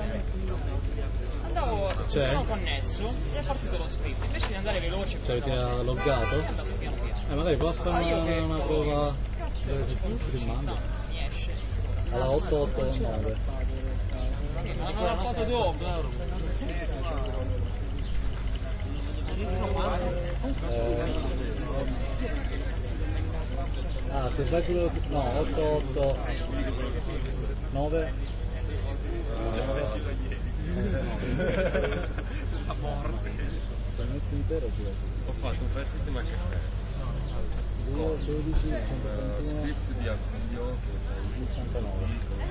Sono connesso e è partito lo script, invece di andare veloce. Cioè ti ha loggato? Magari può fare una prova filmando. Mi esce. Alla 889. Sì, ma non l'ho fatto dopo. Se fai quello... No, 889. A morte. Se metti intero ci Ho fatto un file sistema che 12, script di avvio che sai 69.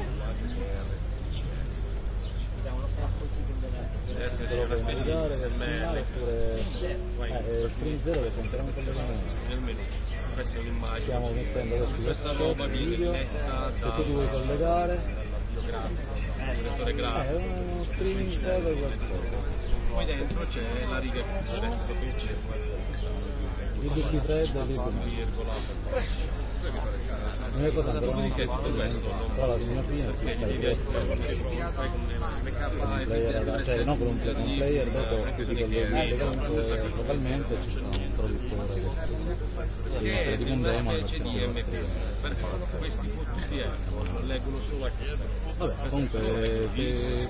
deve essere Te lo puoi mangiare, SML oppure string 0 che entriamo con nel menu. Questa è un'immagine. Stiamo mettendo adesso questa roba viene video, letta se tu ti vuoi collegare dall'avvio grafico, il lettore è grafico. uno string 0 qualcosa. Poi dentro c'è la riga che il resto proprio c'è di tutti i thread virgola. non è cosa però non Dopodiché tutto questo però la mia fine è perché devi essere sai come backup un player, cioè non con un player dopo ti colleghi localmente ci sta un produttore che è tipo un demo specie di MP3 perché questi fottuti escono leggono solo a vabbè comunque se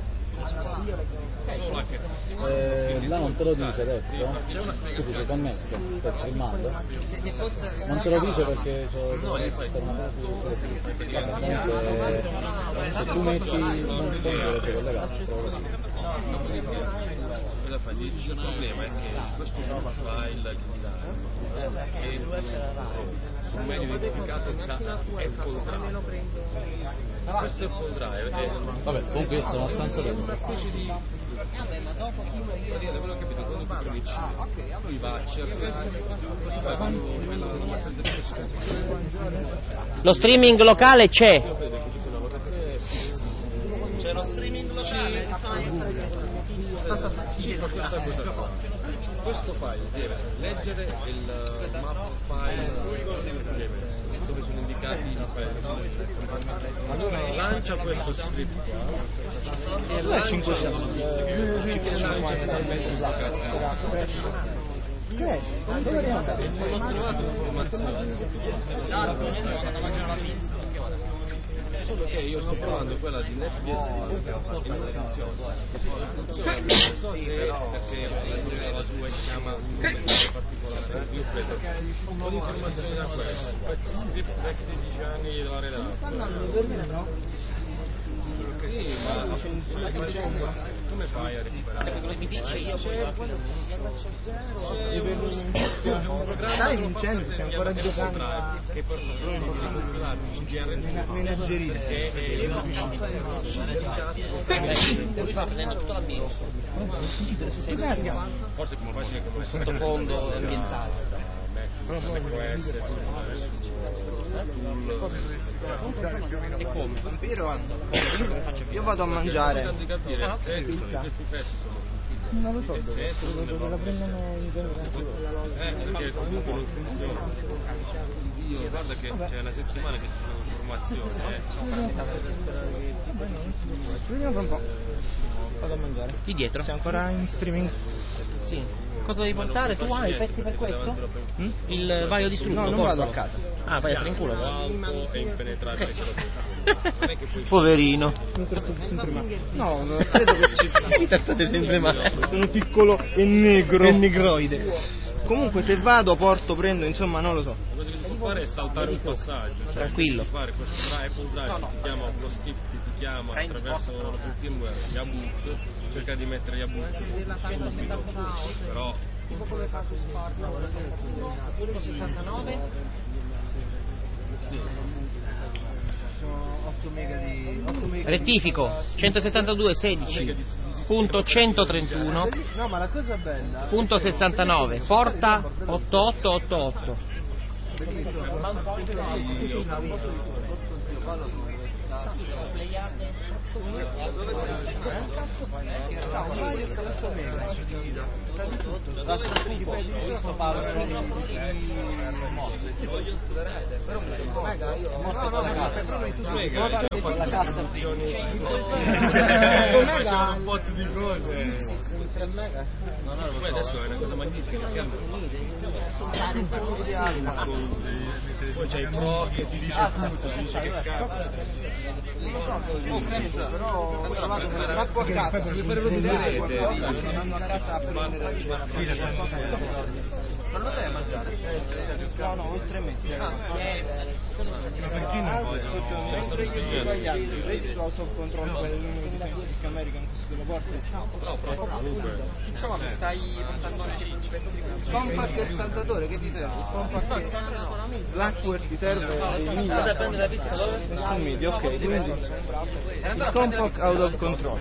là non te lo dice adesso tu ti sei connesso stai filmando non te lo dice perché c'è una cosa se tu metti un dovete collegato il problema è che questo file che un meglio identificato è full drive. Questo è full drive vabbè comunque io sto una stanza dentro una specie di quello che vedo quando tu premi C lui va a cercare questo poi quando una lo streaming locale c'è. C'è lo streaming locale. Sì, fa questa cosa qua. Questo file deve leggere il map file dove sono indicati i file. Allora lancia questo script qua e lancia totalmente l'indicazione. dove devo andare? Non ho trovato informazioni. Solo che io sto provando quella di NetBSD che ho fatto in funzione. Non so se perché la sua si chiama un numero particolare. Io ho preso un po' di informazioni da questo. Questo script vecchio di 10 anni della redazione. Sì, ma come fai a recuperare? Mi dice io Stai vincendo, stai ancora giocando che per l'energeria. sta prendendo tutto l'ambiente. Forse come facile come Sottofondo ambientale. E come? Io vado a mangiare. Questi pezzi sono non lo so dove la prendono in generale perché comunque non funziona. Io guarda che c'è una settimana che sono in formazione Vediamo un po'. Vado a mangiare. Di dietro? Sei ancora in streaming? Sì. Cosa devi portare? Tu hai i pezzi per questo? Il vaio distrutto? No, non vado a casa. Ah, vai a fare in culo. alto e impenetrabile ce lo puoi. Poverino. Mi trattate sempre male. No, non credo che Mi trattate sempre male. sono piccolo e negro. E negroide. Comunque se vado, porto, prendo, insomma non lo so. La cosa che si può fare è saltare un passaggio. Tranquillo. Fare questo Apple Drive ti chiama lo skip ti chiama attraverso il firmware Yaboot, cerca di mettere Yaboot subito, però Tipo come fa su Sport, 1.69. Sono 8 mega di... 8 mega Rettifico 162.16.131.69 No, ma la cosa bella... porta 8888. un botto di cose. Poi adesso è una cosa magnifica perché poi c'è il pro che ti dice tutto, ti dice che cazzo. Però ho trovato una rappo a casa, se per vedere non hanno a casa a prendere ma non devi mangiare? No, oltre me. Mentre gli altri prendi sotto controllo quel numero di Scientific American della porta. Insomma, stai Compact e saltatore, che ti serve? Blackware ti serve dei media. Vado a prendere la pizza dove? Nessun media, ok, quindi il compact out of control.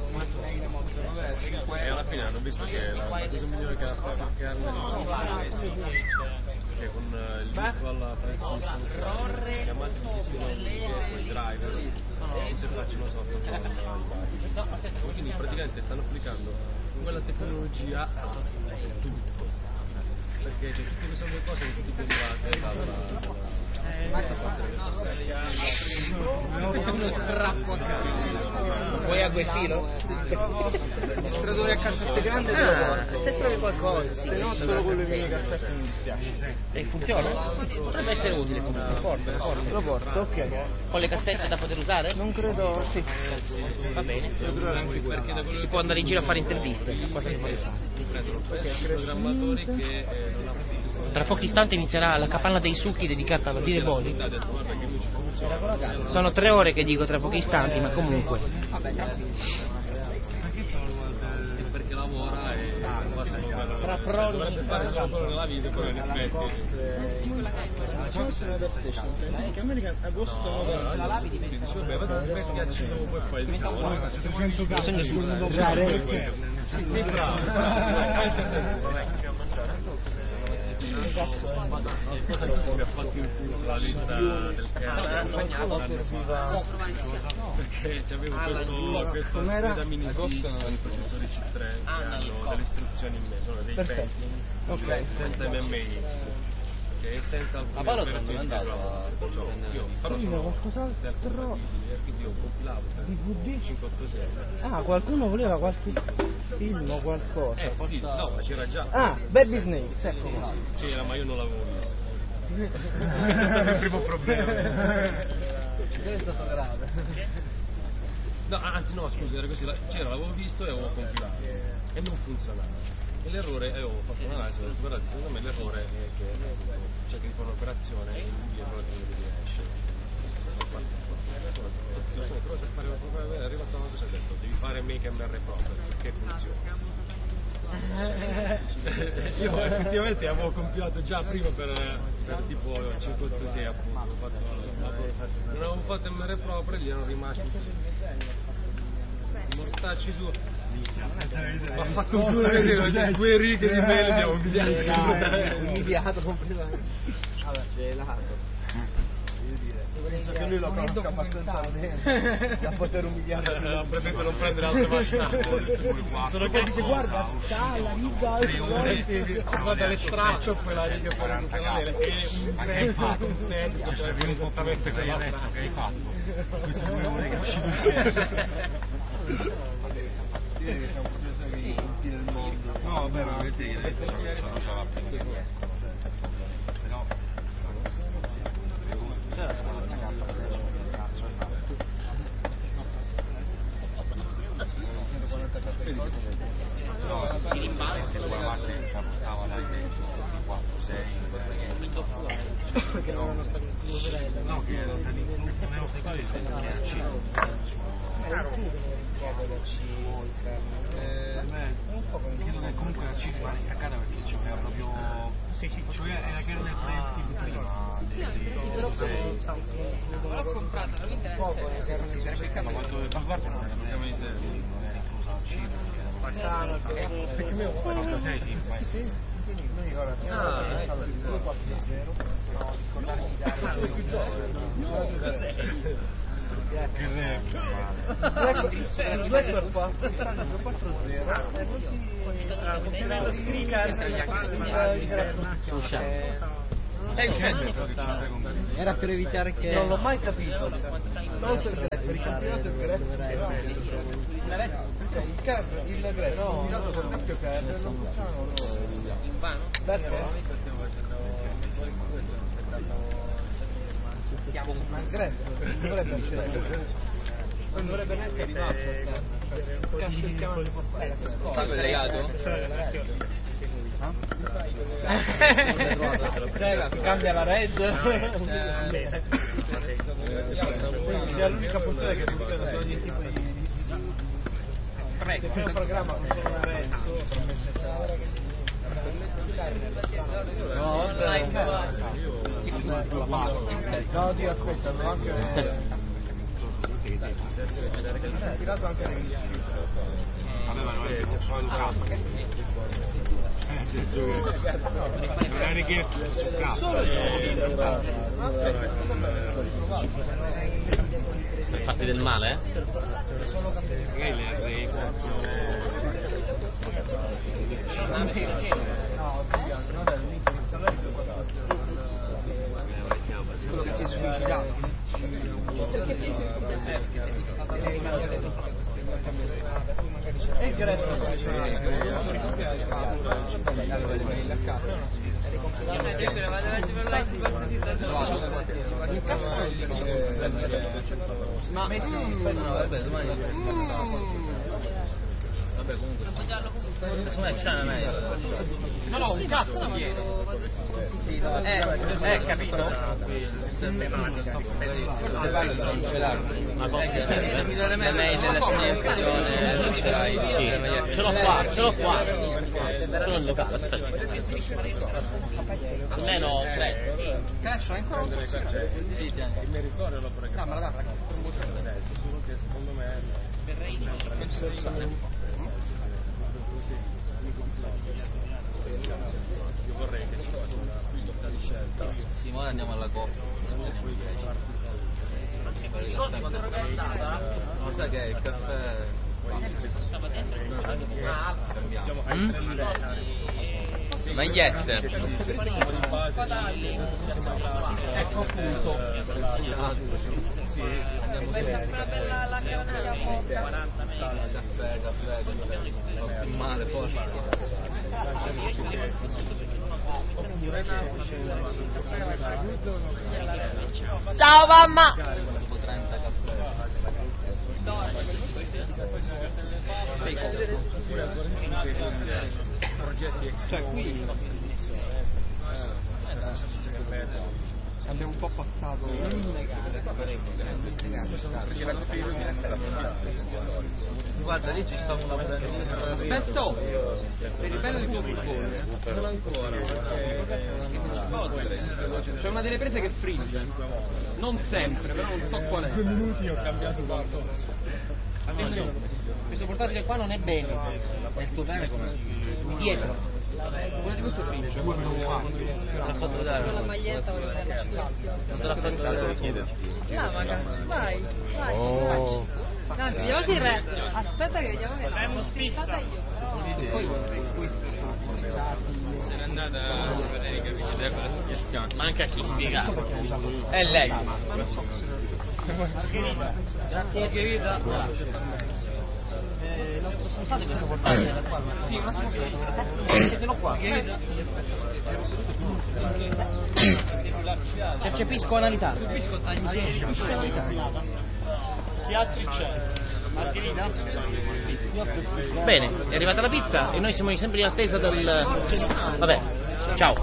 E alla fine hanno visto che la cosa migliore che hanno che con il disco alla PlayStation chiamati i driver interfacciano software quindi praticamente stanno applicando quella tecnologia a tutto perché c'è tutte queste due cose che tutti derivate uno strappo a casa. Vuoi agua e filo? Il distratore a cassette grande te lo porto. Se trovi qualcosa. Se no solo quello di cassette mi dispiace. E funziona? Potrebbe essere utile comunque. Lo porto, ok. Con le cassette da poter usare? Non credo, sì. Va bene. Si può andare in giro a fare interviste. Cosa che vuoi fare? programmatori che non ha Tra pochi istanti inizierà la capanna dei succhi dedicata a dire Boli. Sono 3 ore che dico tra pochi istanti, ma comunque. perché lavora e Tra pro dovrebbe fare solo quello nella vita e quello in effetti Che American agosto la lavi di vabbè vado a metterci dopo e poi sì bravo mi ha fatto il culo la lista del perché c'avevo questo da mini con i processori C3 che hanno delle istruzioni in me, sono dei pezzi senza MMX che è senza alcune operazioni io farò qualcos'altro io compilavo DVD 586 qualcuno voleva qualche film o qualcosa sì, no ma c'era già Baby Snakes, ecco c'era ma io non l'avevo visto questo è stato il primo problema questo è stato grave no anzi no scusa era così c'era l'avevo visto e avevo compilato e non funzionava e l'errore avevo fatto un'analisi ho detto guardate secondo me l'errore è che cioè che fa un'operazione e l'errore che riesce però per fare è arrivato una cosa ha detto devi fare make MR proper perché funziona io effettivamente avevo compilato già prima per tipo 586 appunto non avevo fatto MR proper e gli erano rimasti mortacci su ha fatto due righe di mail e abbiamo umiliato completamente allora gelato penso che lui lo conosca abbastanza bene da poter umiliare preferito non prendere altre macchine sono che dice guarda sta la riga guarda l'estraccio poi la riga fuori di canale e un resto un set cioè esattamente quella destra che hai fatto questo è uno che è uscito no vabbè ma avete detto c'è la prima che riescono però i rimbalzi sulla macchina che si portava dai 4, 6 che non no che non avevo seguito che era 5 comunque la C rimane staccata perché ci voleva proprio cioè era che era del prestito prima l'ho comprata non interessa ma quando guarda non era inclusa la C perché mi ho fatto 6 sì non ricordo Che re. Il 2 per 4, il 4-0 era per evitare che... Non l'ho mai capito. Tolto il Grefg, ricampionato il Grefg. Il Grefg, combinato per esempio che non facciamo perché? Il Grefg dovrebbe accedere. Non dovrebbe neanche arrivare perché aspettiamo le portare. Sai collegato? Cambia la red. C'è l'unica funzione che funziona solo di tipo di... Se fai un programma con solo una red, no, Dio, aspetta, no, anche tirato anche Vabbè, ma non è solo educato. Non è richiesto su caso. Fatti del male, Lei le arreda. quello che si è suicidato. Perché si è suicidato? E il Grefg ma vabbè, domani vabbè, comunque come c'è meglio. No, un cazzo chiedo. Capito? non ce l'ha, ma come serve? La mail dell'assegnazione, sì, ce l'ho qua, sono in locale, aspetta. Almeno 3. Crash, ancora un po'. Il meritorio l'ho pregato. No, ma la dà. Solo che secondo me io vorrei che ci fosse una possibilità di scelta. Sì, ora andiamo alla coppa. Non sai che è il caffè. Magliette. Ecco appunto. La Caffè, male, forse. Ciao mamma! Cioè qui abbiamo un po' passato. Guarda, lì ci sta una Aspetta, per il bene del tuo piccone, Non ancora, c'è una delle prese che frigge. Non sempre, però non so qual è. 2 minuti ho cambiato tanto. Attenzione, questo portatile qua non è bene. È il tuo bene come? Dietro. Quello di questo frigge. la fatto dare. La maglietta voglio fare una Non te l'ha fatto No, magari. Vai, vai. Oh. Anzi, vediamo il re. Aspetta che vediamo che l'ho spiccata io. Poi vorrei questo. È andata a Federica che chiedeva la suggezione. Ma anche a chi spiegare. È lei. Grazie Margherita. Scusate questo portatile da qua. Sì, un attimo. Mettetelo qua. Percepisco analità. Percepisco analità. Chi altri c'è? Margherita? Bene, è arrivata la pizza e noi siamo sempre in attesa del... Vabbè, ciao.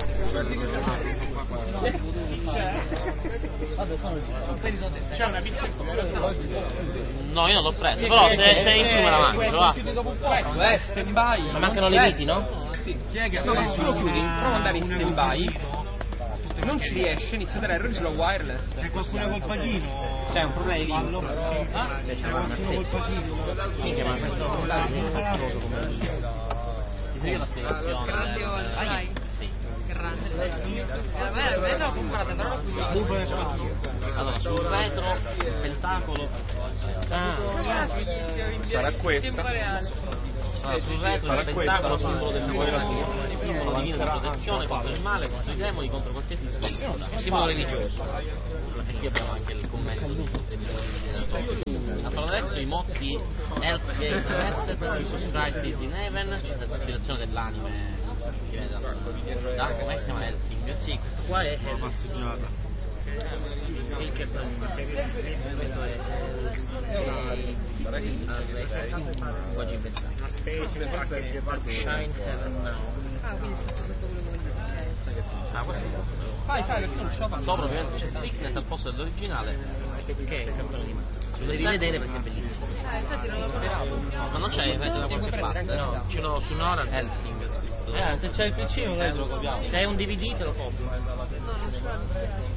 C'è una pizza in No, io non l'ho preso, però se in più me la mangio, va. Stand by. Ma mancano le viti, no? Sì. No, ma se tu lo chiudi, prova ad andare in stand by. Non ci riesce, inizia a dare errori sulla wireless. C'è qualcuno col patino? C'è un problema di C'è qualcuno col patino? Minchia, ma questo è faticoso come... Ti sei la spiegazione? Grazie, vai. Sì. terra. Me l'ho comprata, però non Allora, sul retro, pentacolo. Sarà questa. Allora, sul retro il pentacolo, simbolo del lavoro, simbolo divino di protezione contro il male, contro i demoni, contro qualsiasi simbolo religioso. E qui abbiamo anche il commento. Allora, adesso i motti Health Gate Rested, Jesus Christ is in Heaven, c'è stata l'ispirazione dell'anime, come si chiama Helsing? Sì, questo qua è una passeggiata. Questo è voglio inventare una specie Shine Heaven Now. Questo è fai perché non ce la fa. Sopra ovviamente c'è il thickness al posto dell'originale, che è il campione di Mario. Lo devi vedere perché è bellissimo. infatti non lo so. Ma non c'è da qualche parte? No, ce l'ho su Nora Helsing scritto. Se c'è il PC non lo copiamo. Se hai un DVD te lo copio. No, non ce l'ho.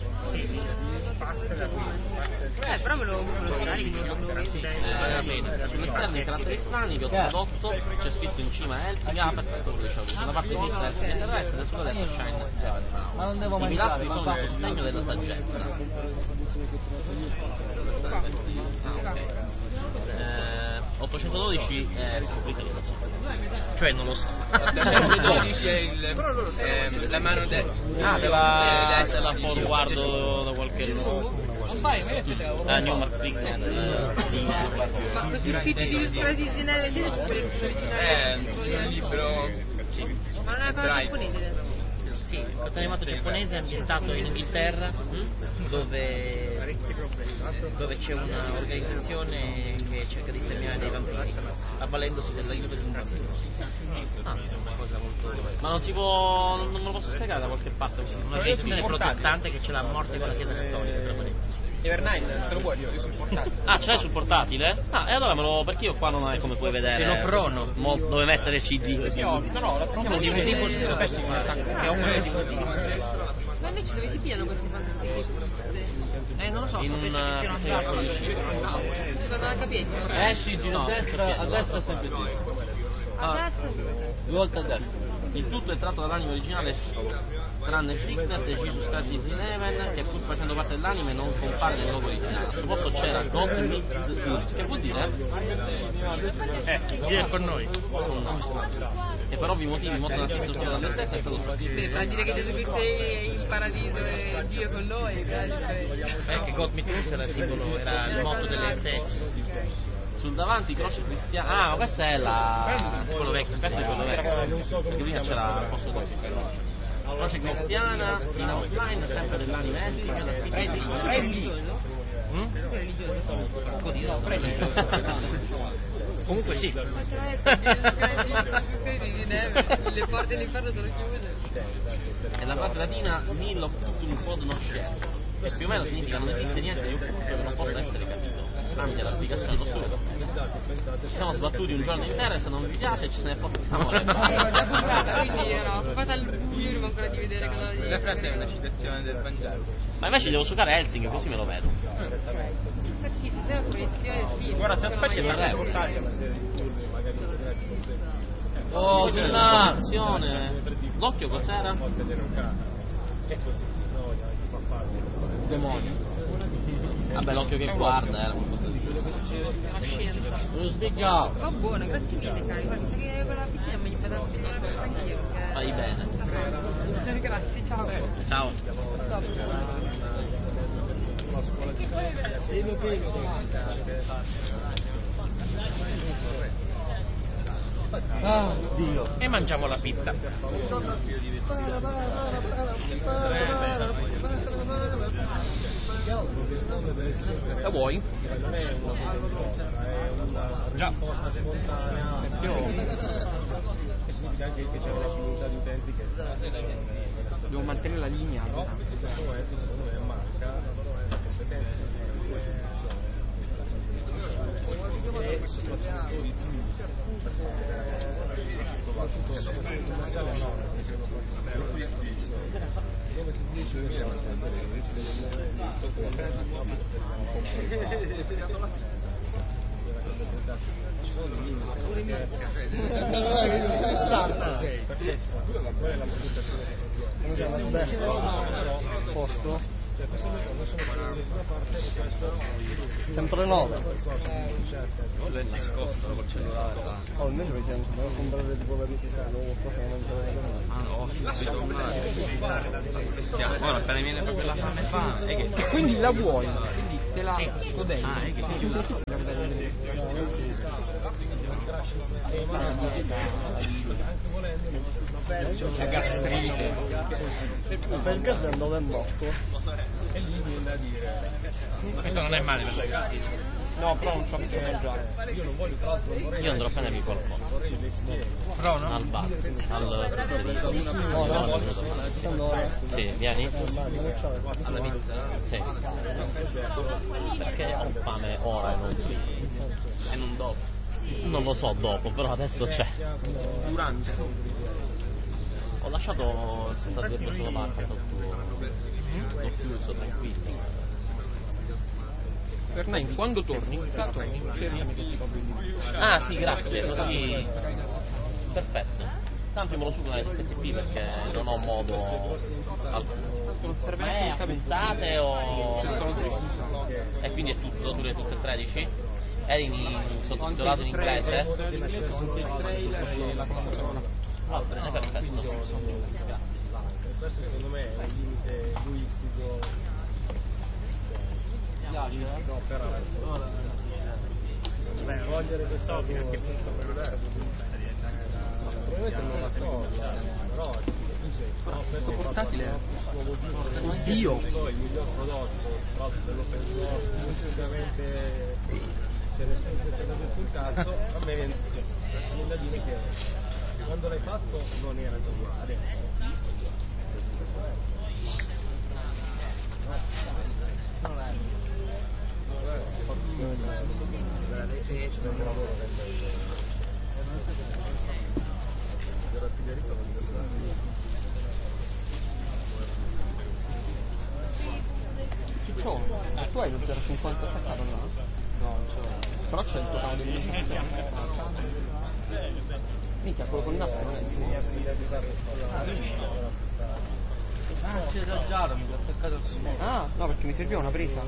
Però me lo carichi. Vale la pena. Sull'esterno i caratteri strani che ho tradotto, c'è scritto in cima Helsing, perfetto, lo diciamo. Sulla parte sinistra Helsing e terrestre, e sulla destra Shine Heaven Now. Ma non devo I pilastri sono il sostegno della saggezza. 812 è scoprita di cioè non lo so. 812 è la mano della forwardo da qualche Newmark Freakman Ma questi tipi di illustrati di neve è un libro ma non è una cosa giapponese? sì, il cartone animato giapponese ambientato in Inghilterra dove c'è un'organizzazione che cerca di sterminare dei vampiri avvalendosi dell'aiuto di un bambino. È una cosa molto... ma non me lo posso spiegare da qualche parte, un'organizzazione protestante che c'è la morte con la chiesa cattolica. Evernight, se lo vuoi, io sul portatile. Ce l'hai sul portatile? E allora perché io qua non hai, come puoi vedere, ce l'ho prono dove mettere CD. No, la prono di DVD forse mi capisco che ho un DVD. Ma invece dove si pigliano questi fantasmi? Non lo so, in un Sono a capienza. Esci, gira a destra sempre giù. Adesso? 2 volte a destra. Il tutto è tratto dall'anime originale tranne Freaknet e Jesus Christ is in Heaven, che pur facendo parte dell'anime non compare nel logo originale. Al suo posto c'era God Meets Universe, che vuol dire? Vieni con noi. E per ovvi motivi molto l'artista sopra delle stesse è stato Per dire che Gesù Cristo è in paradiso e Dio con noi, che God Meets Universe era il motto delle SS. Sul davanti croce cristiana. Ma questa è quello vecchio, questo è quello vecchio. Perché prima c'era il posto dopo. Croce cristiana in outline, sempre dell'anime Helsing, la scritta di religioso? Comunque sì. Le porte dell'inferno sono chiuse. E la frase latina Nil occultum quod non scende. E più o meno significa non esiste niente di occulto che non possa essere capito. Tramite l'applicazione dello studio. Ci siamo sbattuti un giorno intero e se non vi piace ce ne portiamo. Quindi ero fatta al buio, non ancora di vedere cosa dire. La frase è una citazione del Vangelo. Ma invece devo giocare Helsing così me lo vedo. Infatti c'è una proiezione del film. Guarda, se aspetti è per Oh, attenzione! L'occhio cos'era? Demonio. Vabbè, l'occhio che guarda era qualcosa di Una scienza. Lo sbigao. Ma buono, grazie mille cari. Guarda, che quella piscina mi fa tanto anch'io. Fai bene. Grazie, ciao. Ciao. Dio. E mangiamo la pizza. La vuoi? Già. Significa anche che c'è una comunità di utenti che Devo mantenere la linea. secondo me manca una competenza e soprattutto di come si dice ci sono dei limiti perché qual è la presentazione Posto? Sempre 9. Quello è nascosto col cellulare. Oh, almeno vediamo se devo comprare tipo la vita o qualcosa che non Ah no, aspettiamo. Ora appena viene proprio la fame fa. Quindi la vuoi? Quindi te la godei? Ah, è che la gastrite. Perché il 9 è morto? E lì viene da dire. Questo non è male per la gara. No, però non so che mangiare. Io non voglio tra l'altro, Io andrò a prendermi qualcosa. Però no? Al bar, al sì, vieni? alla pizza. Sì. Perché ho fame ora E non dopo. non lo so dopo, però adesso c'è. Durante. Ho lasciato senza dire per la parte l'ho chiuso tranquillo. Fernando, quando torni? Ah sì, grazie, così perfetto. Tanto me lo sugo nelle FTP perché non ho modo alcuno. Non serve Ma è neanche a puntate o... E quindi è tutto, dura tutte e 13? Eri sottotitolato in inglese? Va bene, perfetto. Questo secondo me è il limite egoistico. No, però togliere questo probabilmente non la storia, però Questo portatile è oddio il miglior prodotto tra l'altro dell'open source sicuramente se ne c'è da tutto il cazzo. A me viene da dire che quando l'hai fatto non era così adesso. Ciccio, tu hai lo 0,50 attaccato là? No, non c'è. Però c'è il totale dell'indicazione. Minchia, quello con nastro non è il Ah, c'era giallo, mi sono attaccato al suo. Ah, no, perché mi serviva una presa.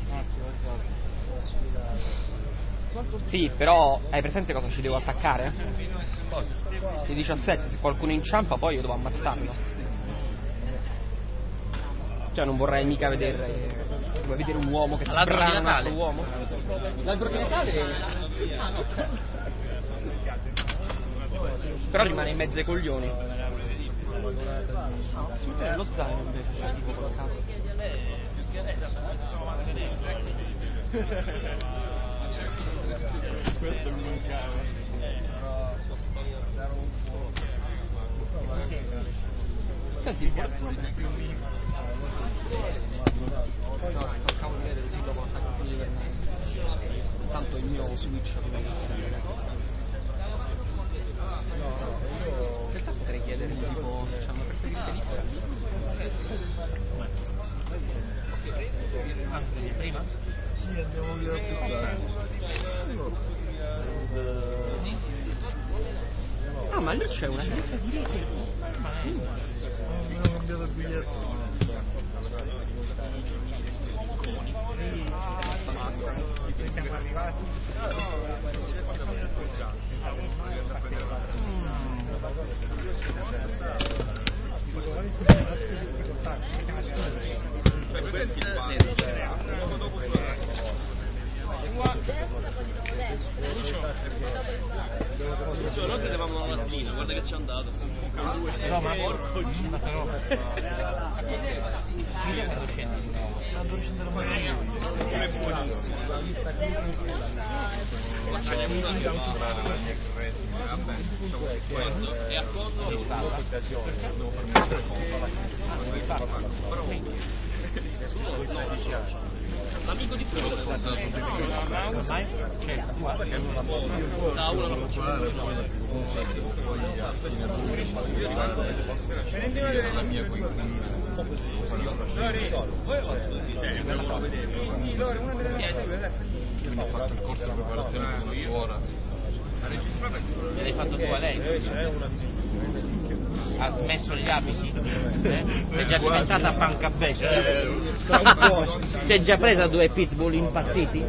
Sì, però hai presente cosa ci devo attaccare? Il 17, se qualcuno inciampa poi io devo ammazzarlo. Cioè non vorrei mica vedere. Vuoi vedere un uomo che L'albero di sbrana un Natale? altro uomo? L'albero di Natale? Ah no. Però rimane in mezzo ai coglioni. Si mette nello zaino invece, cioè tipo con la casa. Questo mi mancava. Senti, il borzo di no, cercavo di vedere sì dopo l'attacco di Vernani. Tanto il mio switch deve essere. In realtà potrei chiedere tipo se c'hanno preferito lì. Anche di prima? Sì, andiamo via più tardi. Ah, ma lì c'è una piazza di rete. Non ho cambiato il biglietto. Siamo arrivati. Noi credevamo una mattina, guarda che ci è andato. No, ma porco il però. Come buonissimo. Ma ce n'è una che vabbè, questo è a fondo devo farmi l'amico di più Ormai c'è guarda che non la quindi ho fatto il corso di preparazione con ora. L'hai fatto tu a lei? C'è una ha smesso gli abiti, è già diventata panca becca, si è già presa 2 pitbull impazziti,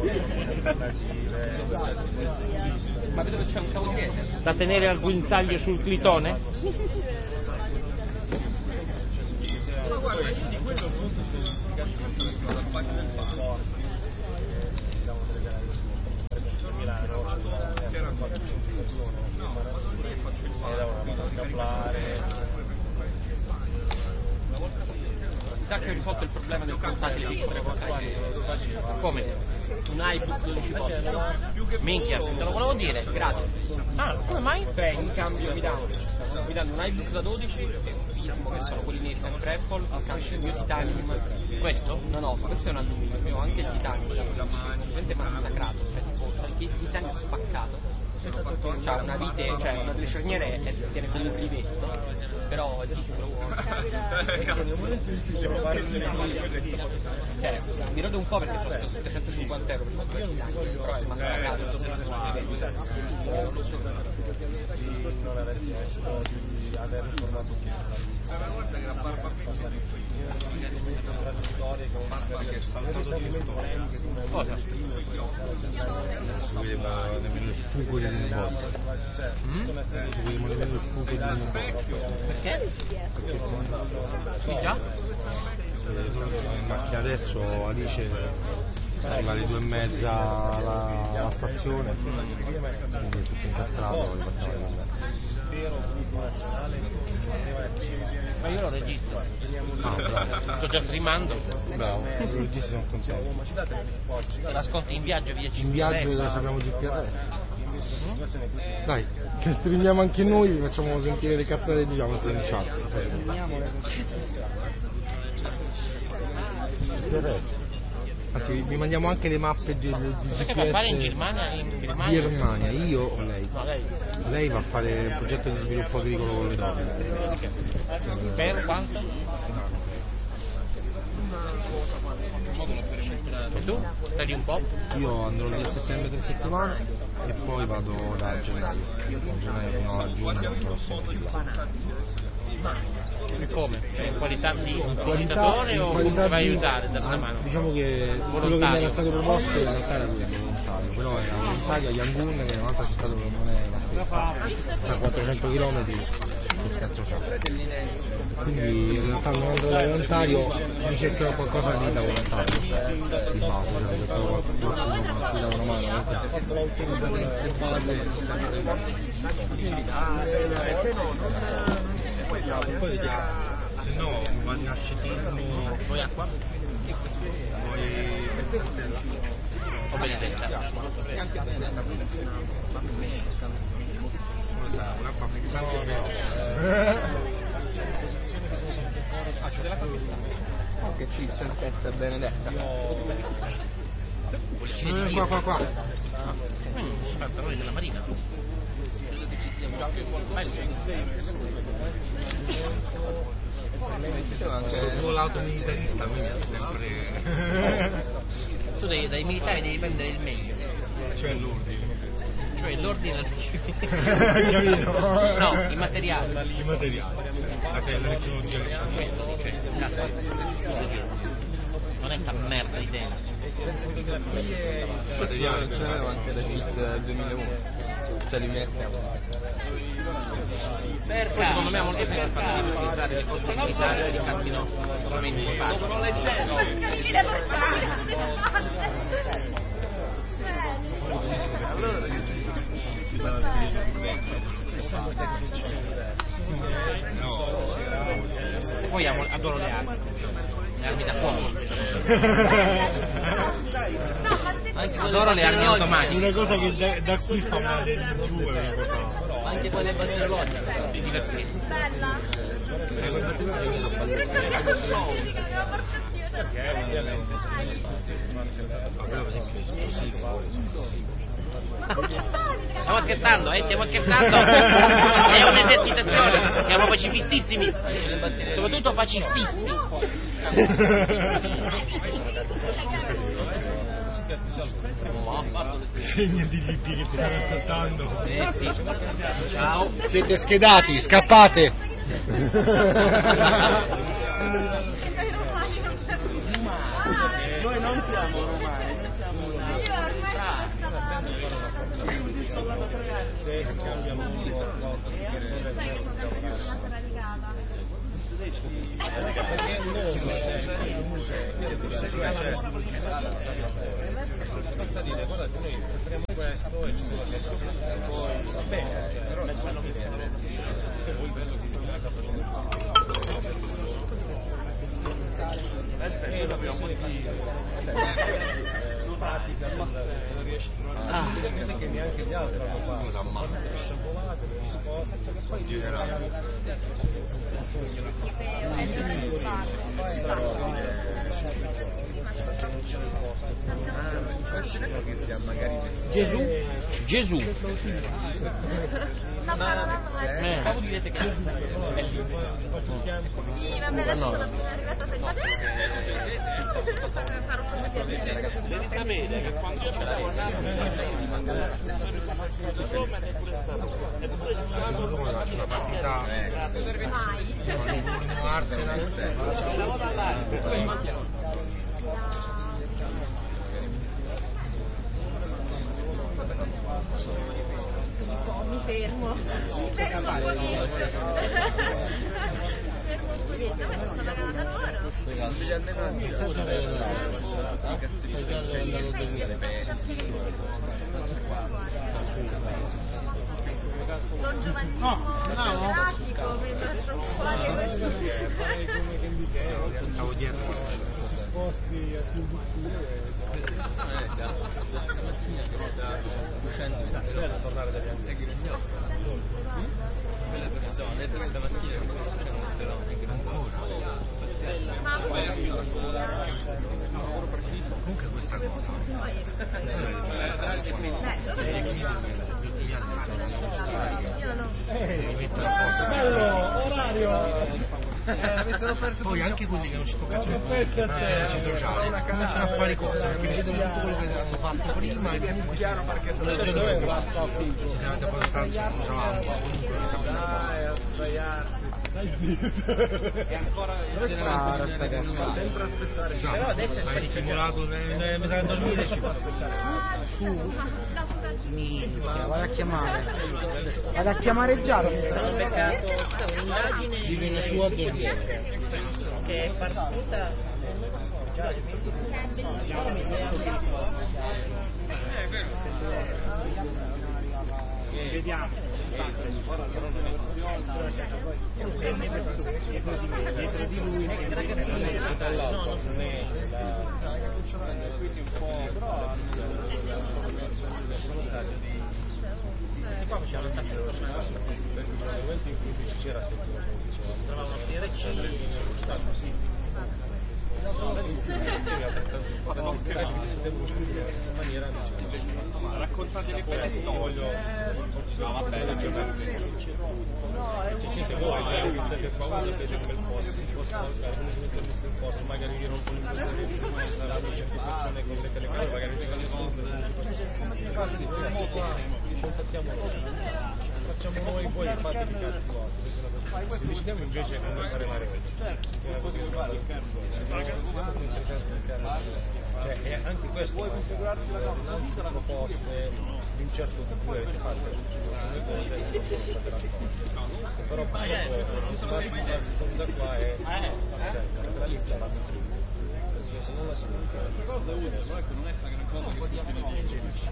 Ma vedo che c'è un cavoliere. da tenere al guinzaglio sul clitone. Ma guarda, io di quello appunto sono significativo dal bagno del bar. C'era un po' di semplificazione, io faccio il Mi sa che ho risolto il problema del portatile di 3 Come? un iBook 12 pollici. Minchia, te lo volevo dire. Grazie. Ah, come mai? Beh, in cambio mi danno un iBook da 12 e un Pismo, che sono quelli miei sempre Apple, al cambio del mio titanium. Questo? No, questo è un alluminio, io ho anche il titanium, ovviamente massacrato, cioè tipo il titanium spaccato. C'ha una vite, cioè una delle cerniere tiene come un rivetto, però adesso lo vuole. Mi rode un po' perché sono 750 euro per il titanium, però è massacrato. Non aver chiesto di aver informato Cosa? Nemmeno il fuoco del negocio. Vogliamo nemmeno il fuoco del negocio. Perché? Sì, già? Ma che adesso Alice arriva alle 2:30 alla stazione, quindi tutto incastrato, li facciamo andare. Ma io lo registro. Ah, bravo. Sto già streamando. Bravo, i registi sono contenti. Te l'ascolti in viaggio via In viaggio dove sappiamo GPRS. Dai, che streamiamo anche noi, vi facciamo sentire le cazzate di Giacomo in chat. GPRS. Anzi, vi mandiamo anche le mappe di Cosa che va a fare in Germania? Germania, io o lei? No, lei. Lei va a fare il progetto di sviluppo agricolo con le donne. Per quanto? E tu? Stai un po'? Io andrò lì a settembre 3 settimane e poi vado da gennaio. Da gennaio fino a giugno sono E come? Cioè, in qualità di visitatore o comunque vai a aiutare, dare una mano? Diciamo che quello che mi era stato proposto in realtà era quello volontario, però era volontario a Yangon, che è un'altra città dove non è la stessa, sta a 400 km, che cazzo c'è? Quindi in realtà non andrò da volontario, mi cercherò qualcosa di da volontario, di base, cioè se trovo qualcuno che dà una mano. Poi vediamo, se no vado in ascetismo, Vuoi acqua? poi O benedetta? un'acqua frizzante. Ah, c'è della capitale. Oh, che ci sentenza benedetta. Qua. Pantaloni della Marina. Sono l'auto militarista, quindi è sempre... Tu dai militari devi prendere il meglio. Cioè l'ordine. Cioè l'ordine Capito? No, i materiali. I materiali. La tecnologia. Questo, cioè, cazzo. Non è sta merda di te. Materiali c'erano anche da CIT 2001. Cioè li mettiamo. Secondo me ha molto più fatto di utilizzare le cose militari e di campi nostri. Solamente facile. Sto leggendo. Poi adoro le armi da fuoco. Adoro le armi automatiche. Una cosa che da qui sta andando giù è una cosa... Anche quelle batteriologiche sono più divertenti. Bella. Stiamo scherzando, stiamo scherzando. È un'esercitazione, siamo pacifistissimi. Soprattutto pacifisti. Segni di libri che ti stanno ascoltando. Sì. Ciao. Siete schedati, scappate! Noi non siamo romani, noi siamo che neanche gli altri hanno fatto. Sciacquolate, le risposte, che poi Gesù. Stavo direte che è lì. Sì, vabbè, adesso sono appena arrivata senza Devi sapere che quando io ce l'avevo Faccio una partita con Arsenal. Mi fermo un pochino. Fermo un pochino, ma sono pagata loro. Don Giovannino Geografico, mi faccio Stavo dietro. posti a più tornare dagli antichi. Quelle persone, questa mattina che sono Comunque questa cosa Orario! poi anche quelli che non ci tocca più cominciano a fare cose perché vedono tutto quello che hanno fatto prima e comunque sinceramente abbastanza usavamo E ancora sempre aspettare. però adesso è stimolato mi sa che dormire ci fa vado a chiamare Giaro. Hanno beccato un'immagine Vive su a dormire. che è partita Vediamo. Dietro di lui quindi un po' sono stati di qua facevano il momento in cui c'era attenzione trovavano CRC raccontateli quella storia. No, vabbè, c'è siete voi che state qua, sapete come il posto si può sfalcare, come si mette messo in posto, magari io non con il saranno certe persone con le telecamere, magari c'è le contattiamo noi, facciamo noi poi i fatti di cazzi vostri, se decidiamo invece come fare la rete, cioè è anche questo lanciare proposte di un certo tipo che avete fatto noi cose non sono state raccolte però purtroppo farsi da qua è la lista va perché se non la si non è sta gran cosa che tutti noi dirigenti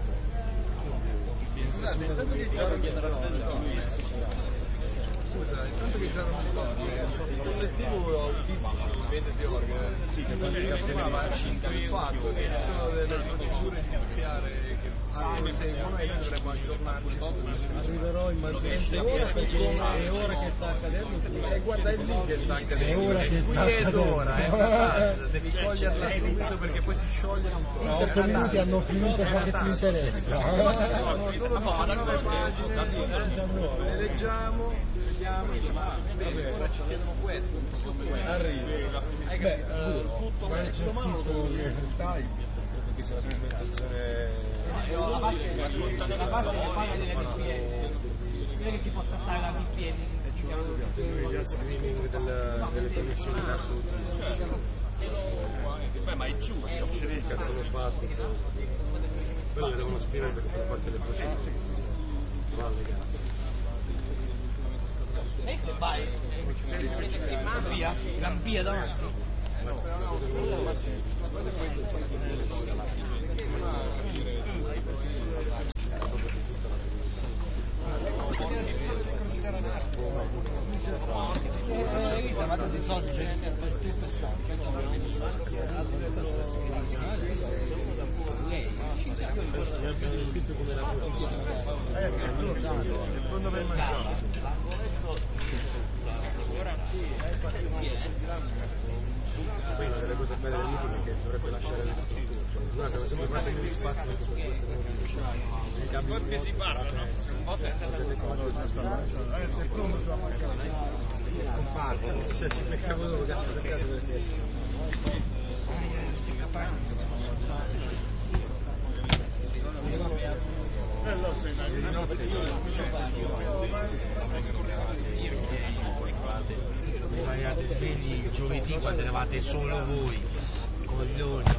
scusa, intanto che già non mi ricordo il collettivo autistici vede di orga che partecipava a 5 anni fatto che ci sono delle procedure giudiziarie che seguono e noi dovremmo aggiornarci arriverò immanente è ora che sta accadendo guarda è lì che sta accadendo è ora che sta accadendo devi coglierla subito perché poi si scioglie tutto 8 minuti hanno finito ciò che ti interessa no, solo 19 pagine le leggiamo vediamo vabbè ci chiedono questo arrivi hai capito tutto ma c'è scritto che sai credo che sia una presentazione la parte che paga delle richieste che ti possa stare là in piedi. Il screening delle connessioni assolutistica. Ma è giusto. Che cazzo l'ho fatto? Quello che devono scrivere perché fanno parte delle procedure. Va alle cazzo. E se vai? Via davanti. Chiamate dei soldi per te scritto come lavoro. Secondo me poi una delle cose belle dell'ITI è che dovrebbe lasciare le strutture. Noi siamo sempre fatti negli spazi che sono i cambi si parla, scomparso. Se si becca quello cazzo per caso perché Eravate svegli giovedì quando eravate solo voi, coglioni.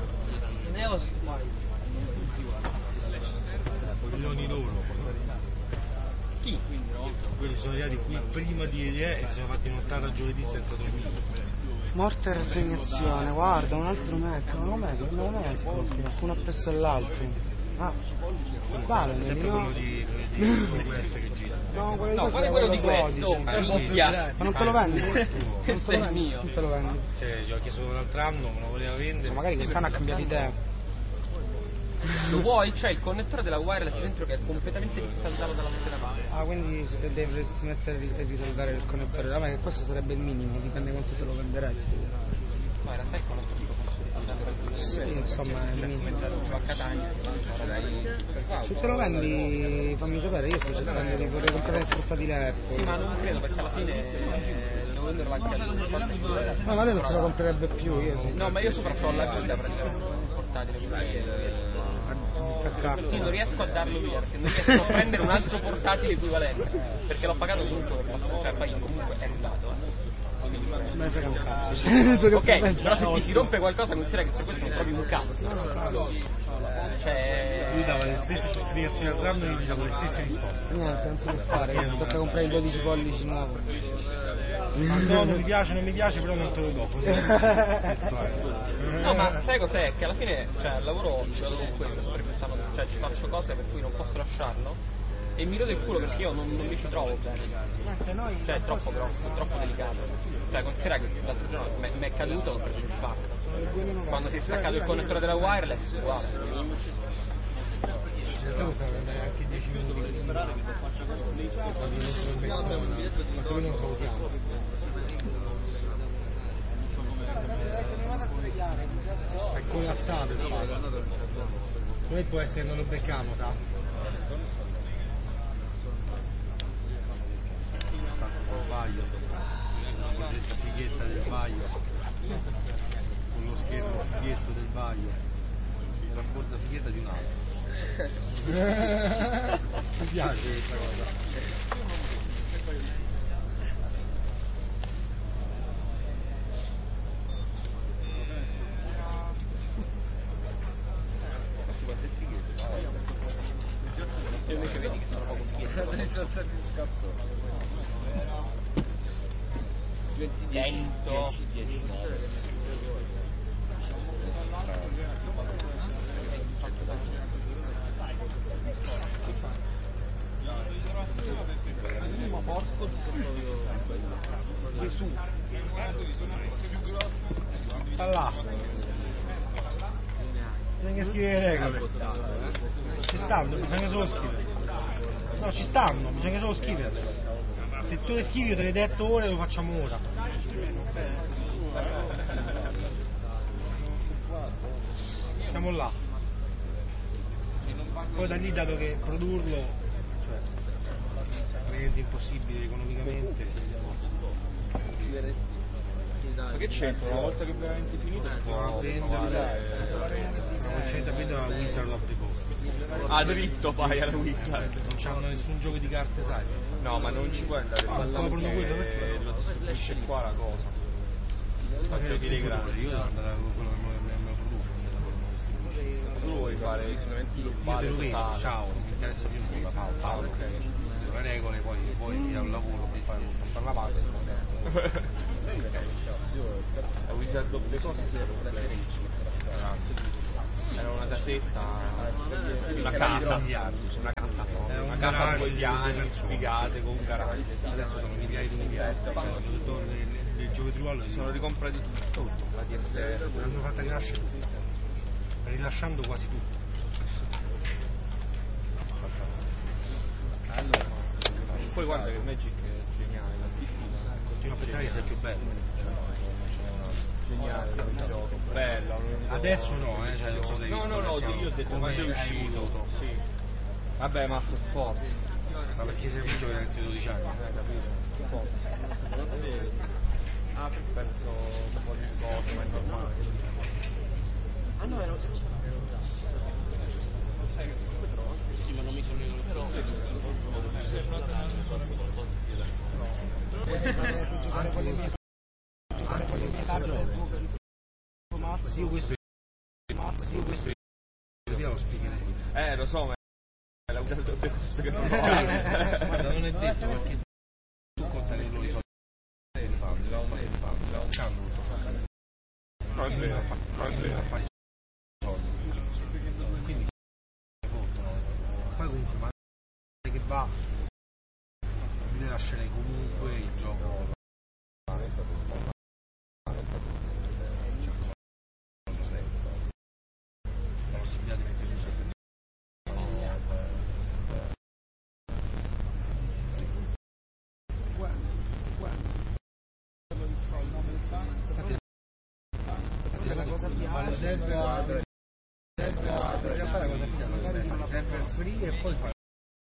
Coglioni loro. Chi? Quelli sono arrivati qui prima di ieri e si sono fatti notare a giovedì senza dormire. Morte e rassegnazione, guarda, un altro Mac, non è uno appresso all'altro. Ah, vale, sempre no? quello di questo che gira. No, quello di questo, minchia. Ma non te lo vendi? Questo è il mio. Non te lo vendi? Gli ho chiesto l'altro anno, me lo voleva vendere. Magari quest'anno ha cambiato idea. Lo vuoi? C'è il connettore della wireless dentro che è completamente dissaldato dalla scheda madre. Ah, quindi dovresti mettere e risoldare il connettore. Vabbè, che questo sarebbe il minimo, dipende quanto te lo venderesti. Ma in realtà il connettore tipo posso risaldare. Sì, insomma, è il minimo. A Catania. Se te lo vendi fammi sapere, io sto cercando di vorrei comprare il portatile Apple. Sì, ma non credo perché alla fine devo venderlo anche a lui. No, ma lei non se lo comprerebbe più, io sì. No, ma io sopra ho la guida praticamente un portatile, quindi sì, non riesco a darlo via perché non riesco a prendere un altro portatile equivalente perché l'ho pagato tutto, cioè poi comunque è usato. Me ne frega un cazzo. Ok, però se ti si rompe qualcosa considera che se questo è proprio un cazzo. Cioè... Lui dava le stesse spiegazioni al tram e gli dava le stesse risposte. Niente, non si può fare, tocca comprare i 12 pollici nuovo. No, non mi piace, però non te lo do. No, ma sai cos'è? Che alla fine, cioè, al lavoro ci vado con questo, cioè ci faccio cose per cui non posso lasciarlo. E mi rode il culo perché io non mi ci trovo bene. Cioè è troppo grosso, troppo delicato. Cioè considera che l'altro giorno mi è caduto, ho preso l'infarto. Quando si è staccato il connettore della wireless, uguale. anche 10 minuti per sperare che non faccia questo ma come non salutiamo. È collassato il fatto. Poi può essere che non lo becchiamo, sa? Vaglio, la fighetta del Vaglio, con lo schermo fighetto del Vaglio e la borsa fighetta di un altro. Mi piace questa cosa. Io invece vedi che sono poco fighette. Sono stati scappato. 10, 19. Ma porco Gesù. Sta là. Bisogna scrivere le regole. Ci stanno, bisogna solo scrivere. No, ci stanno, bisogna solo scriverle. Se tu le scrivi io te l'hai detto ora e lo facciamo ora. Siamo là. Poi da lì, dato che produrlo, cioè, è praticamente impossibile economicamente. Ma che c'entra? Una volta che è veramente finito si può vendere. Una volta a vendere la Wizard of the Coast. dritto fai alla guida. Non c'hanno nessun gioco di carte, sai? No, ma non ci puoi andare coprono quello perché lo distribuisce qua la cosa. Ma che giochi dei grandi. io devo andare a quello che me lo produce. Tu lo vuoi fare sicuramente globale, io te lo vedo, totale. ciao, non mi interessa più nulla, ciao, ok. Le regole, poi al lavoro per fare la paga. Ho visto le cose era una casetta, una casa con gli anni spiegate con un garage. Adesso sono migliaia di migliaia, le giocatriuole sono ricomprati tutto, la DSR. L'hanno fatta rinascere tutto, rilasciando quasi tutto. Poi guarda che Magic è geniale, la piscina. Continuo a pensare che sia più bello. Geniale il gioco, bello. Adesso no, cioè lo so, no, io ho detto quando è uscito. Sì. Vabbè, ma per forza. Ma perché sei un gioco ragazzi di 12 anni? Capito? Per forza. Ha perso un po' di cose, ma è normale. Ah no, era sì, ma non mi sono giocare con le mie io questo lo spiegherei. Lo so, ma l'ha usato tutte queste che non guarda, non è detto perché tu conta nei loro soldi no è vero fai soldi quindi poi comunque ma che va ti lascerei comunque il gioco la possibilità di mettere in gioco sempre free e poi fare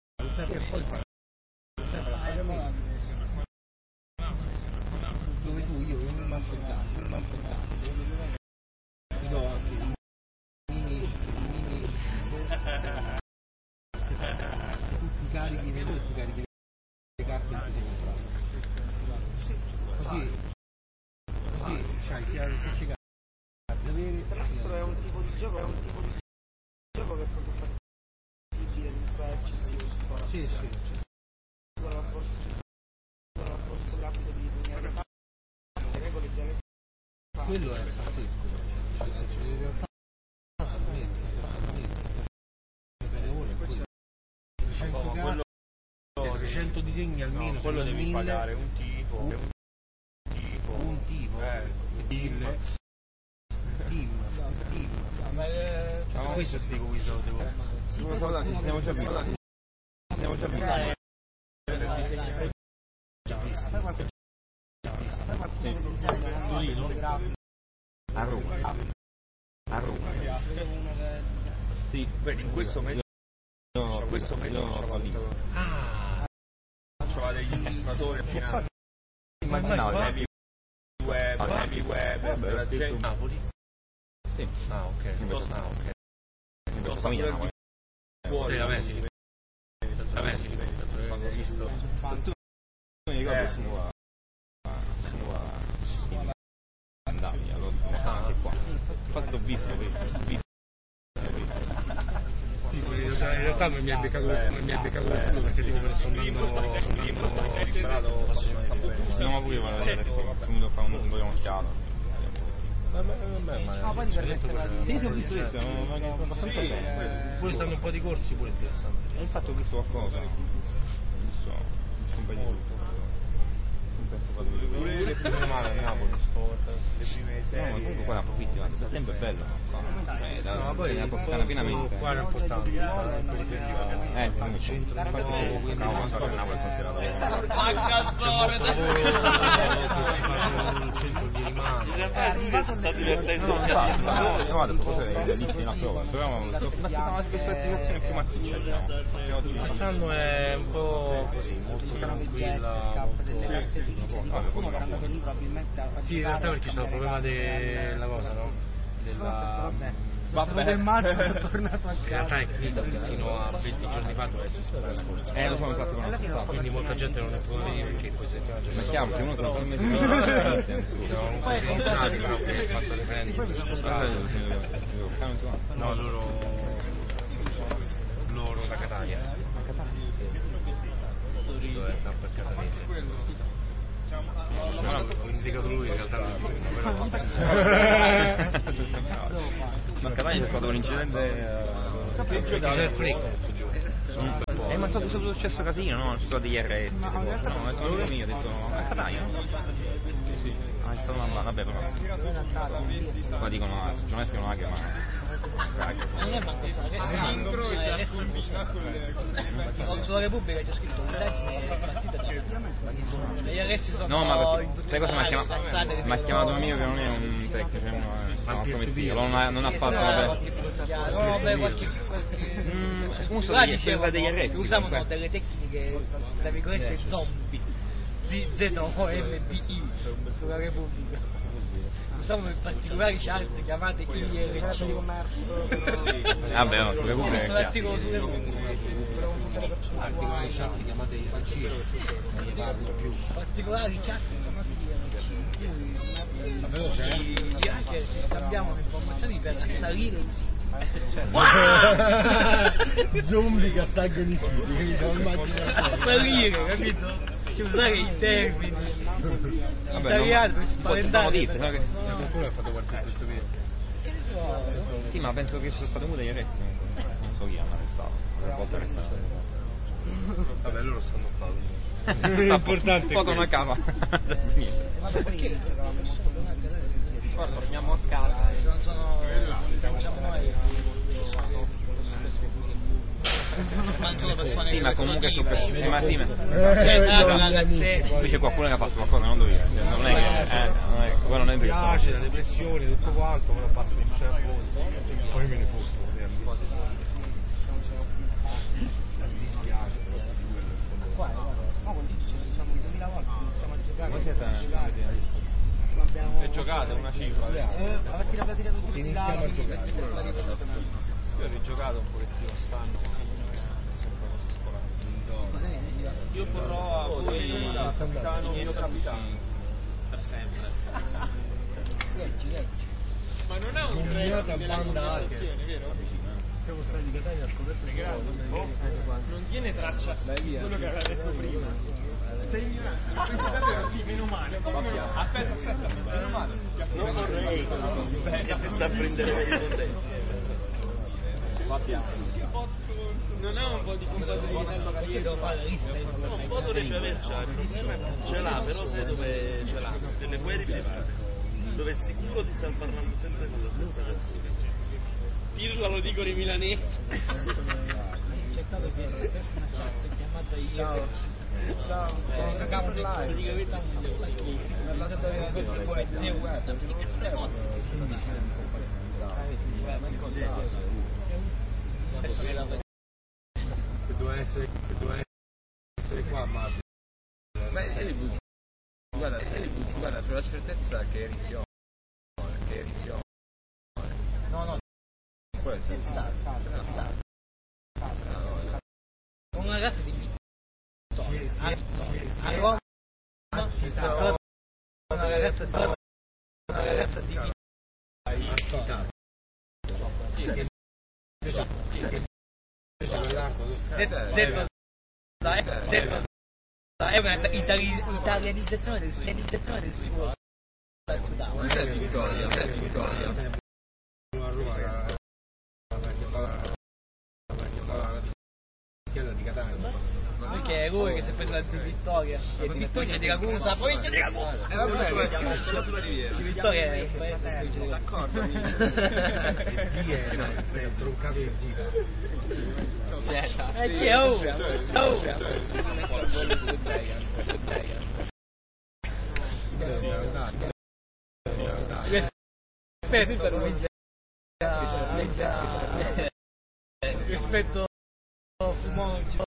dove tu io non mi aspettavo ti do anche mini tutti i carichi nei tutti i carichi le carte che ti sei comprato così c'hai sia le stesse carte da avere. Tra l'altro è un tipo di gioco che è proprio fattibile senza eccessivo sforzo. Sì. Solo la sforzo rapido di disegnare le regole già le quello è pazzesco, in realtà 300 disegni almeno, quello devi pagare un tipo questo dico stiamo già abituati a Roma sì, vedi in questo mezzo c'aveva degli illustratori immaginavo Heavy Web era detto Napoli sì ok famiglia Napoli fuori vabbè sì quando ho visto tu mi ricordo sono andavi anche qua fatto visto sì, in realtà non mi ha beccato qualcuno perché tipo per no ma pure vado adesso venuto a fare un po' di occhiato no, poi sì ho visto questo abbastanza bene pure stanno un po' di corsi pure interessanti infatti ho visto qualcosa un compagno di le prime male a Napoli le prime serie no ma comunque qua ne approfitti il settembre è bello no poi ne approfittano pienamente qua è importante il centro di Napoli quindi Napoli è considerato il centro di rimane sta divertendo no adesso potete inizi una prova però una specificazione più massiccia diciamo quest'anno è un po' così molto tranquilla qualcuno che era andato lì probabilmente sì in realtà perché c'è il problema della cosa no? Vabbè. In marzo sono tornato a In casa. realtà è finita fino a 20 giorni fa doveva essere settimana scorsa. Lo so, infatti non lo so. Quindi molta gente non è potuta venire perché questa settimana già Ma è chiaro che uno tra un mese di c'erano un po' di contatti, però che il fatto referendum si spostava. No, loro da Catania. Dove sta per Catanese. No, ho indicato lui, in realtà non Ma a Catania c'è stato un incidente c'è il freak. ma è stato successo casino, no? Sono stati gli RS, no? È stato mio, ho detto, a Catania, no? Sì. Ah, è stato una vabbè però. Ma dicono, non è spionaggio, ma non è manco sulla Repubblica c'è scritto l'indagine è partita da gli arresti sono no, ma sai cosa mi ha chiamato un amico che non è un tecnico, è uno commettibile, non ha fatto uno diceva degli arresti, usavano delle tecniche tra virgolette zombie ZOMBI sulla Repubblica, usavano in particolari chart chiamate IRC. Vabbè, no, sulla Repubblica è l'articolo sulle particolari chat chiamate IRC, non ne parlo più. Particolari chat chiamate IRC. Davvero c'è? Gli hacker si scambiavano informazioni per assalire i siti. Zombie che assalgono i siti, quindi sono assalire, capito? C'è usare i termini italiani per spaventare. Qualcuno ha fatto qualche questo video. Sì, ma penso che sono state venute gli arresti, non so chi hanno arrestato, una volta arrestato. Vabbè, loro stanno qua. L'importante un po' con una cava. Ma perché? Guarda, torniamo a casa e non sono diciamo noi sì, ma comunque su questo ma sì, qui c'è qualcuno che ha fatto qualcosa, non devo dire, non è che poi non è mi piace, la depressione, tutto quanto, me lo passo in certo, poi me ne foto. Mi dispiace però ma con Gigi ci diciamo 2000 volte iniziamo a giocare, se giocate una cifra si iniziamo a giocare. Io ho rigiocato un pochettino quest'anno, io vorrò a voi capitano mio capitano per sempre. Ma non è un treno della comunicazione, vero? Siamo stati di Catania a scoperto non tiene traccia di quello che aveva detto prima. Sei ignorante, davvero sì, meno male. Aspetta, meno male. Non vorrei che ti sta a prendere per i non ha un po' di compatibilità perché devo fare la lista. Un po' dovrebbe avercela, ce l'ha, però sai dove ce l'ha? Nelle guerre private, dove è sicuro di star parlando sempre con la stessa persona. Pirla lo dicono i milanesi. C'è stato che una chat chiamata io doveva essere qua a Marco. Guarda, sulla certezza che eri più no può essere un ragazzo di a Roma una ragazza di detto è una italianizzazione del suo di Catania. Perché è lui che si è preso la di Vittoria e di Vittoria di Ragusa, poi c'è di Ragusa di Vittoria è d'accordo. Sì, è troncato di zita. Chi è ovvio? Effetto fumoncio.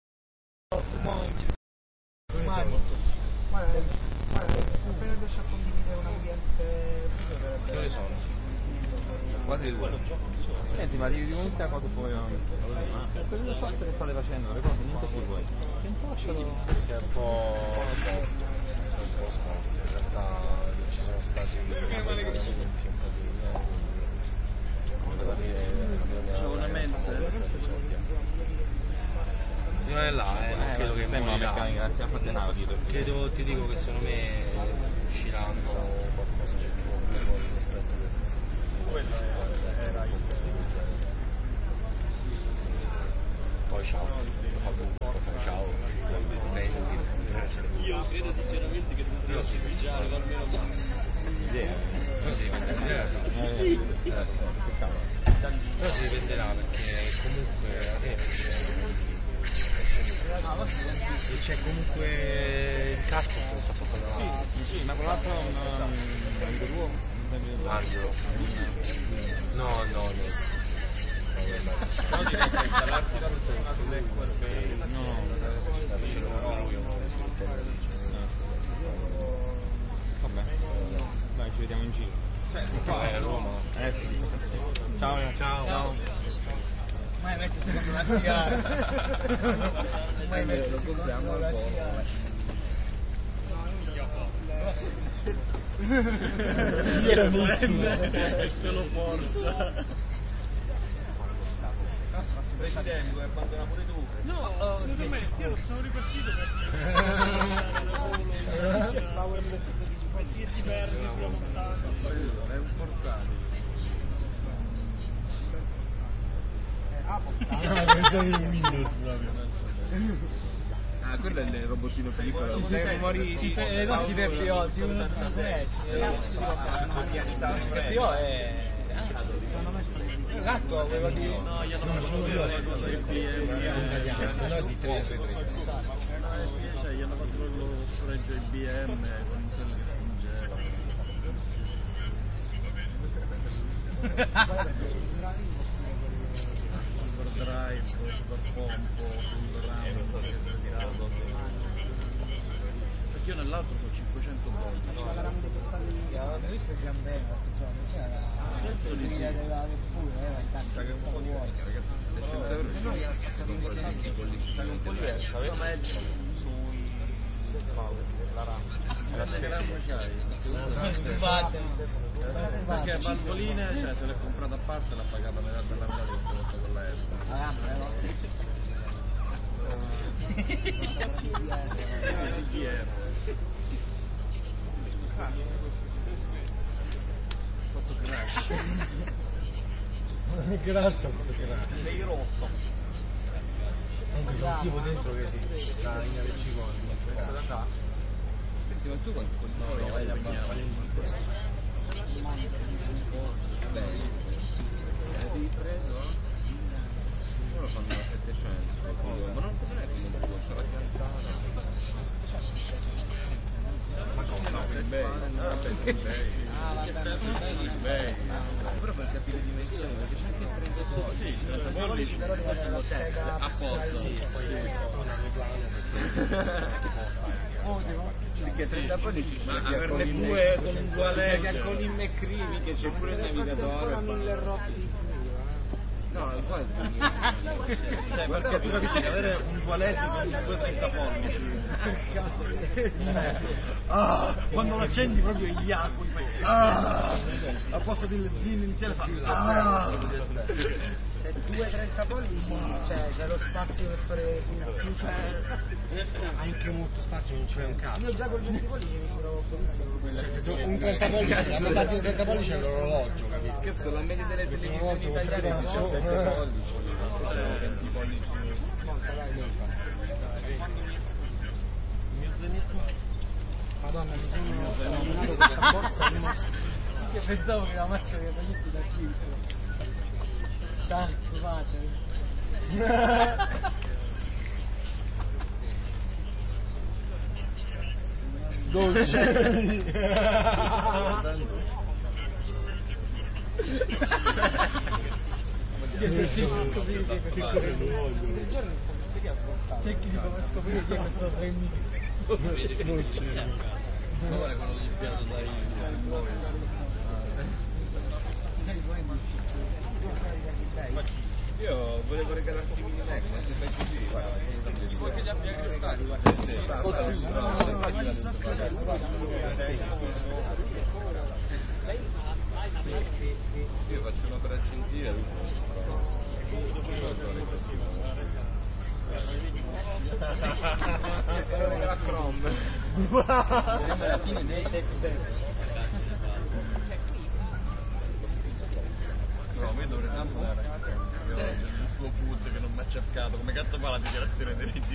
Appena riesci a condividere un ambiente Dove sono? quasi il quello. Senti, ma di un'ultima cosa poi quello sotto che state facendo, le cose, niente più voi. Che imposciano? Che è un po' sporco. In realtà ci sono stati un po' di devo dire, c'è una mente. Non è là, non credo che morirà. Credo, ti dico che secondo me usciranno qualcosa c'è di nuovo rispetto a quello. Poi ciao, ciao, Io credo sinceramente che non si mangiare almeno però si dipenderà perché comunque c'è comunque il casco che lo sta facendo. Sì, ma quell'altro è un amico tuo? Angelo. No. No, direi che installarsi la persona sull'Equarbase. Vabbè, dai, ci vediamo in giro. Qua è Roma. Sì. Ciao. Mai messo secondo la sciara. Mai messo secondo la sciara. Se lo forza. Presidente, vuoi abbandonare pure tu? No, secondo me io sono ripartito perché ti perdi sulla montagna. È un portale. Ah, quello è il robottino piccolo. Se muori si perdi oggi uno non si esatto, avevo di No, gli hanno fatto il cioè gli hanno fatto lo storage IBM con quello che spingeva. Super drive, super pompo, super RAM, che si è tirato. Perché io nell'altro sono 500 volt. avevo visto il Gambino Sa che è un po' diverso, ragazzi, 700 euro un po' diverso, aveva meglio la RAM. Quante RAM c'hai? Perché valvoline, cioè se l'è comprata a parte l'ha pagata metà della metà di quanto costa quella fatto crash. Sei rotto. Anche c'è un tipo dentro che si sta in AVC con Senti, ma tu quanto vai a devi preso? Loro fanno la 700, ma non è come c'è la fianzata. Ma come no? Però per capire le dimensioni, perché c'è anche il 30 pollici. Sì, il 30 pollici però deve essere lo set apposta. Perché 30 pollici ma averne due con uguale che con il McCreevy che c'è pure il navigatore. No, qua è perché tu capisci che avere un toiletto con due 30 pollici. Quando lo accendi proprio gli acqui fai al posto del zin iniziale fa se 2-30 pollici c'è lo spazio per fare più anche molto spazio, non c'è un cazzo. Io già con 20 pollici mi trovo benissimo. Un 30 pollici, la metà di un 30 pollici è l'orologio, capito? Cazzo, la media delle televisioni italiane è 17 pollici. 20 pollici. Madonna, mi sono nominato questa borsa io pensavo che la macchina che taglietti da qui. Dai, scusate. Dolce. C'è chi deve scoprire chi è questo premio. Quello degli piano dai Io volevo regalarti mini Mac, ma se fai così, guarda, vuoi che gli abbia cristali? Io faccio un'opera argentina, la Chrome. Alla fine dei no, me dovrei andare. Il suo puzzo che non mi ha cercato, come cazzo fa la dichiarazione dei redditi?